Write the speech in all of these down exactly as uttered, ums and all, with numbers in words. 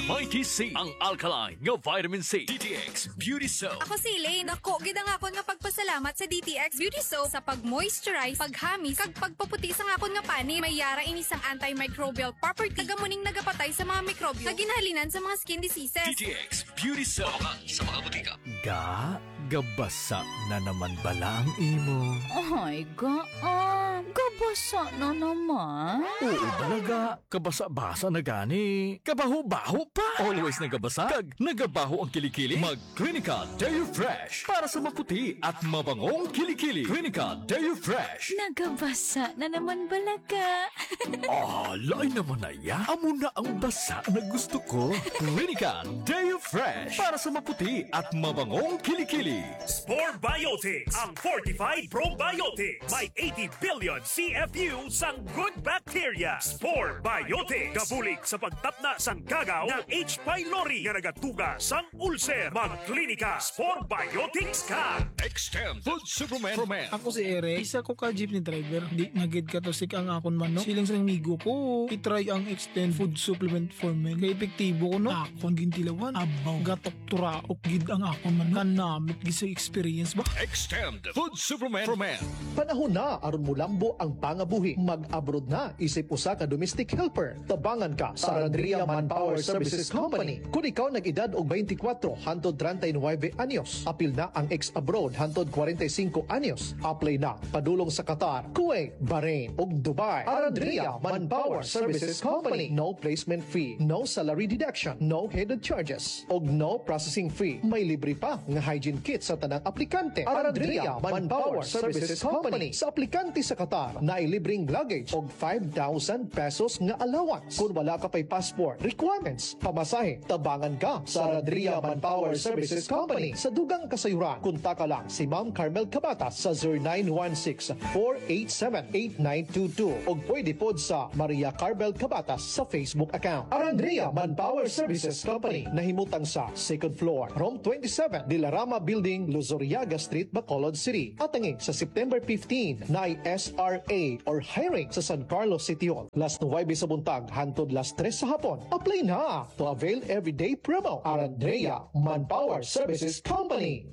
Mighty C, ang alkaline nga vitamin C. D T X Beauty Soap. Ako si Elaine, ako gid ang akon nga pagpasalamat sa D T X Beauty Soap sa pag-moisturize, paghamis, kag pagpaputi sa akon nga pani. May yara ini sang antimicrobial property. Tagamuning nagapatay sa mga mikrobyo. Kaginhalinan sa mga skin diseases. D T X Beauty Soap. Makan sa mga butika. Ga, gabasa na naman bala ang imo. Ay, ga, ah, gabasa na naman. Oo talaga, kabasa-basa na gani. Kabaho-baho pa. Always nagabasa, kag nagabaho ang kilikili. Mag Clinica Deo Fresh para sa maputi at mabangong kilikili. Clinica Deo Fresh. Nagabasa na naman balaga. Ah, lain naman na ya. Amo na ang basa na gusto ko. Clinica Deo Fresh para sa maputi at mabangong kilikili. Spore Biotics, ang Fortified Probiotics. May eighty billion C F U sang good bacteria. Spore Biotics. Gabulig sa pagtapna sang gagaw ng H. pylori nga nagatuga sang ulcer. Magklinika Spore Biotics ka. Extend Food Superman for Men. Ako si Ere, isa ko ka jeepney driver. Di nagid ka to sik ang akon man, no? Silang sa migo ko, itry ang Extend Food Supplement for Men. Kaya epektibo ko, no? Akon gintilawan, abaw, gatok turaok gid ang akon man. Kanamit gid sa experience ba? Extend Food Superman for Men. Panahon na aron mulambo ang pangabuhi. Mag-abroad na isip usa ka domestic helper. Tabangan ka sa Arandria Manpower Services Company. Kung ikaw nag-edad og twenty-four hantod thirty-nine anyos, apil na ang ex-abroad hantod forty-five anyos. Apply na padulong sa Qatar, Kuwait, Bahrain ug Dubai. Arandria Manpower Services Company. No placement fee, no salary deduction, no hidden charges, ug no processing fee. May libre pa nga hygiene kit sa tanang aplikante. Arandria Manpower Services Company. Sa aplikante sa Qatar, na libreng luggage og five thousand pesos nga allowance. Kung wala ka pa'y passport requirements, pamasahe, tabangan ka sa Arandria Manpower Services Company. Sa dugang kasayuran, kunta ka lang si Ma'am Carmel Cabatas sa zero nine one six, four eight seven, eight nine two two o pwede pod sa Maria Carmel Cabatas sa Facebook account. Arandria Manpower Services Company, nahimutang sa second floor, room twenty-seven, Dilarama Building, Luzuriaga Street, Bacolod City. At angin sa September fifteenth, na S R A or hiring sa San Carlos City Hall. Last nine sa buntag, hantod last three sa hapon. Apply na to avail everyday promo. Arandria Manpower Services Company.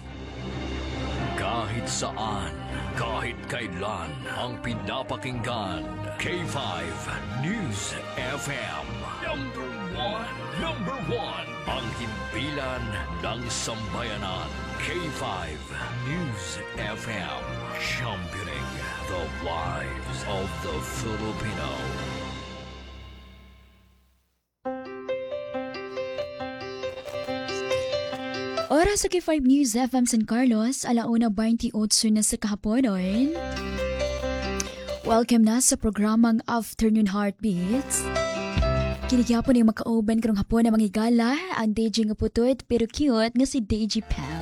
Kahit saan, kahit kailan, ang pinapakinggan. K five News F M. Number one. Number one. Ang himpilan ng sambayanan. K five News F M. Championing the lives of the Filipino. Oras sa K five News F M San Carlos, alauna twenty-eight na sa kahaponon. Welcome na sa programang Afternoon Heartbeats. Kinigyapon yung makauban karong hapon na mangigala ang D J nga putot pero cute nga si D J Pam.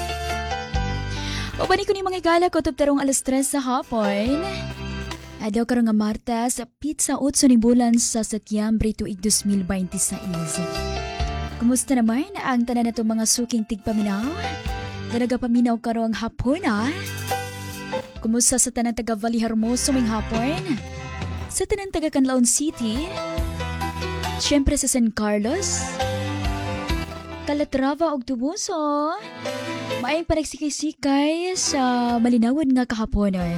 Pabani ko ni mangigala ko tarong alas tres sa hapon. Adaw karong nga Martes, pizza utso ni bulan sa Setyembre tuig twenty twenty-six. Kumusta naman ang tanan nato mga suking tigpaminaw? Dalaga paminaw karong hapon ha? Kumusta sa tanan taga Valle Hermoso may hapon? Sa tanan taga Canlaon City? Siyempre sa San Carlos? Calatrava og Tubuso? Maayong panagsikay-sikay sa malinawan nga kahaponon.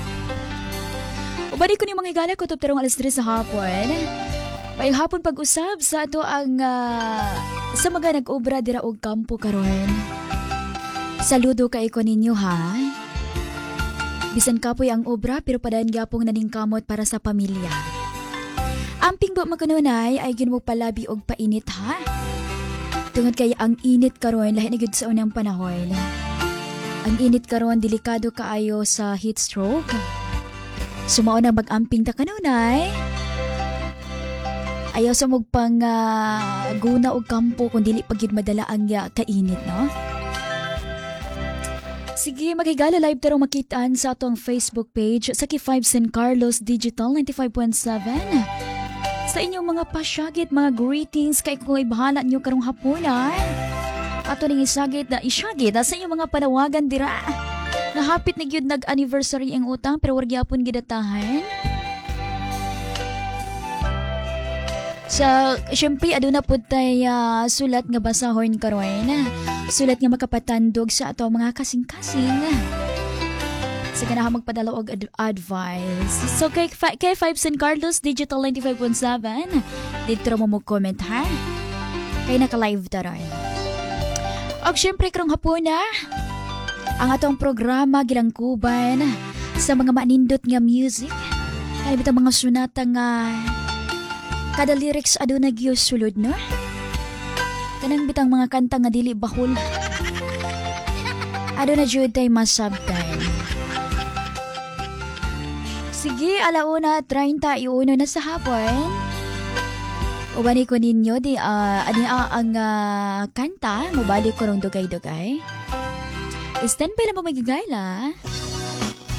Ubari ko ni mga higala ko tarong alas tres sa hapon. May hapon pag-usab sa ato ang uh, sa mga nag-obra dira og kampo karon. Saludo kay ko ninyo ha. Bisan kapoy ang obra pero padayon gyapong naningkamot para sa pamilya. Amping ba makanunay ay gyud mo palabi og painit ha. Tungod kay ang init karon lahi na gyud sa unang panahon. Ang init karon delikado kaayo sa heat stroke. Sumao na mag-amping ta kanunay. Ayaw sa magpang uh, guna o kampo kung dili pagid madala ang uh, kainit, no? Sige, makigala live tarong makitaan sa atong Facebook page sa K five San Carlos Digital ninety-five point seven. Sa inyong mga pasyagit, mga greetings kay kung ibahala nyo karong hapunan. Ato ning isagit na isyagit sa inyong mga panawagan dira. Nahapit na gyud nag-anniversary ang utang pero wag gyapon gidatahan. So, syempre, ado na po tayo uh, sulat nga basahon karon. Sulat nga makapatandog sa ato mga kasing-kasing. Sa ganahan magpadala og ad- advice. So, kay, kay five San Carlos Digital ninety-five point seven, dito mo mo comment ha. Kay naka-live taron. Og syempre, karong hapon na, ang atong programa gilangkuban sa mga manindot nga music. Kaya bitang mga sunata nga kada lyrics ado na gyud sulod no. Kanang bitang mga kanta nga dili bahol. Ado na jud tay masabtan. Sige, alauna treinta y uno na sa hapon. Ubani ko ninyo di uh, ani uh, ang uh, kanta mabalik ko rong dugay-dugay. Stand by lang po magigayla.